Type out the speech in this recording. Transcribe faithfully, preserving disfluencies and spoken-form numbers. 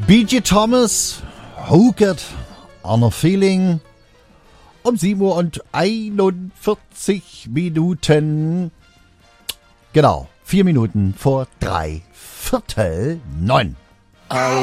B J Thomas, Hooked on a Feeling. Um sieben Uhr und einundvierzig Minuten. Genau, vier Minuten vor drei Viertel neun.